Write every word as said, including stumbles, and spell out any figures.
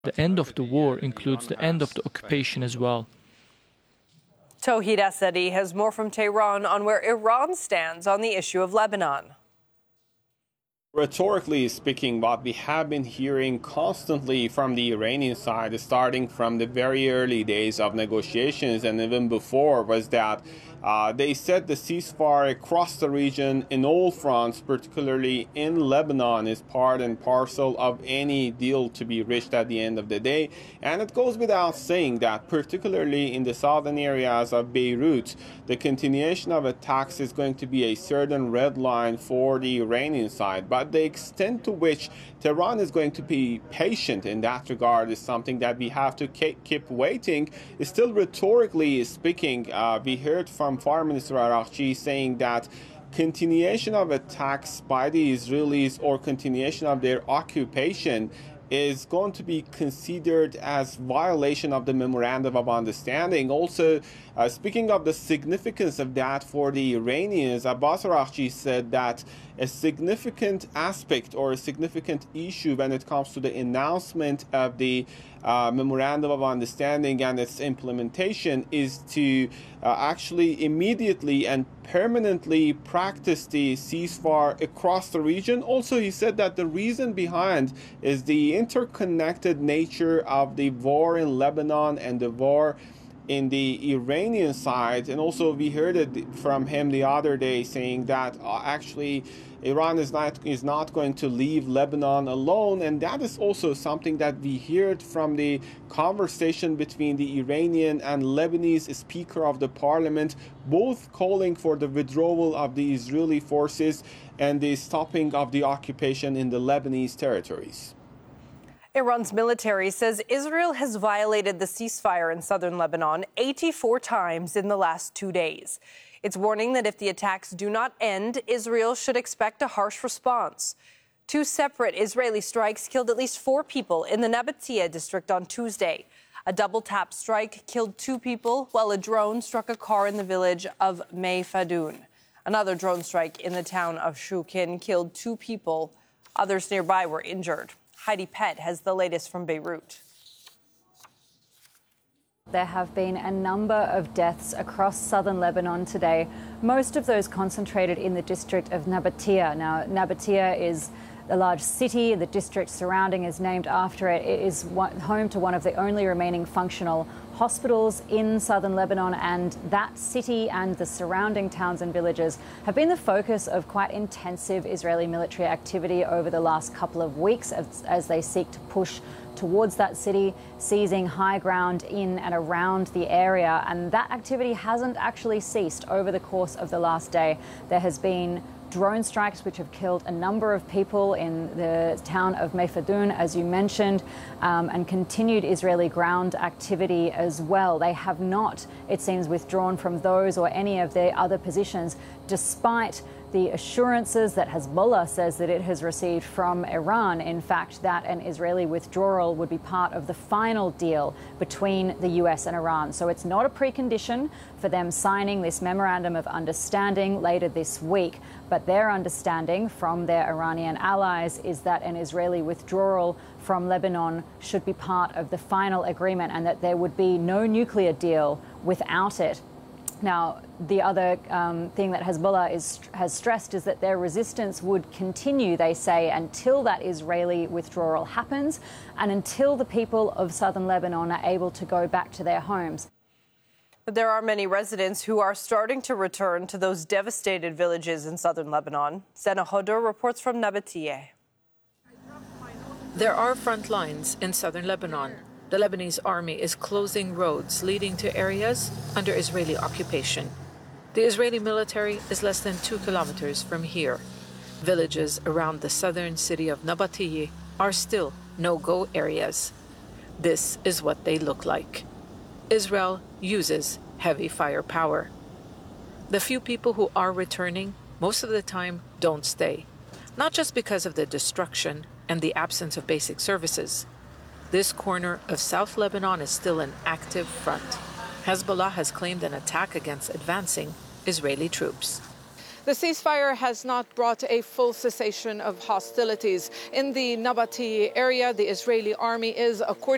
The end of the war includes the end of the occupation as well. Tauhid Assadi has more from Tehran on where Iran stands on the issue of Lebanon. Rhetorically speaking, what we have been hearing constantly from the Iranian side, starting from the very early days of negotiations and even before, was that uh, they said the ceasefire across the region in all fronts, particularly in Lebanon, is part and parcel of any deal to be reached at the end of the day. And it goes without saying that, particularly in the southern areas of Beirut, the continuation of attacks is going to be a certain red line for the Iranian side. But the extent to which Tehran is going to be patient in that regard is something that we have to keep waiting. Still, rhetorically speaking, uh, we heard from Foreign Minister Araghchi saying that continuation of attacks by the Israelis or continuation of their occupation is going to be considered as violation of the Memorandum of Understanding. Also, uh, speaking of the significance of that for the Iranians, Abbas Araghchi said that a significant aspect or a significant issue when it comes to the announcement of the uh, Memorandum of Understanding and its implementation is to uh, actually immediately and permanently practice the ceasefire across the region. Also, he said that the reason behind is the interconnected nature of the war in Lebanon and the war in the Iranian side. And also we heard it from him the other day saying that uh, actually Iran is not is not going to leave Lebanon alone, and that is also something that we heard from the conversation between the Iranian and Lebanese Speaker of the Parliament, both calling for the withdrawal of the Israeli forces and the stopping of the occupation in the Lebanese territories. Iran's military says Israel has violated the ceasefire in southern Lebanon eighty-four times in the last two days. It's warning that if the attacks do not end, Israel should expect a harsh response. Two separate Israeli strikes killed at least four people in the Nabatea district on Tuesday. A double-tap strike killed two people, while a drone struck a car in the village of Mei Fadoun. Another drone strike in the town of Shukin killed two people. Others nearby were injured. Heidi Pett has the latest from Beirut. There have been a number of deaths across southern Lebanon today, most of those concentrated in the district of Nabatea. Now, Nabatea is a large city. The district surrounding is named after it. It is home to one of the only remaining functional hospitals in southern Lebanon, and that city and the surrounding towns and villages have been the focus of quite intensive Israeli military activity over the last couple of weeks as, as they seek to push towards that city, seizing high ground in and around the area. And that activity hasn't actually ceased over the course of the last day. There has been drone strikes which have killed a number of people in the town of Mei Fadoun, as you mentioned, um, and continued Israeli ground activity as well. They have not, it seems, withdrawn from those or any of their other positions, despite the assurances that Hezbollah says that it has received from Iran, in fact, that an Israeli withdrawal would be part of the final deal between the U S and Iran. So it's not a precondition for them signing this memorandum of understanding later this week, but their understanding from their Iranian allies is that an Israeli withdrawal from Lebanon should be part of the final agreement and that there would be no nuclear deal without it. Now, the other um, thing that Hezbollah is, has stressed is that their resistance would continue, they say, until that Israeli withdrawal happens and until the people of southern Lebanon are able to go back to their homes. But there are many residents who are starting to return to those devastated villages in southern Lebanon. Sena Hodor reports from Nabatea. There are front lines in southern Lebanon. The Lebanese army is closing roads leading to areas under Israeli occupation. The Israeli military is less than two kilometers from here. Villages around the southern city of Nabatea are still no-go areas. This is what they look like. Israel uses heavy firepower. The few people who are returning, most of the time, don't stay. Not just because of the destruction and the absence of basic services. This corner of South Lebanon is still an active front. Hezbollah has claimed an attack against advancing Israeli troops. The ceasefire has not brought a full cessation of hostilities. In the Nabatea area, the Israeli army is, according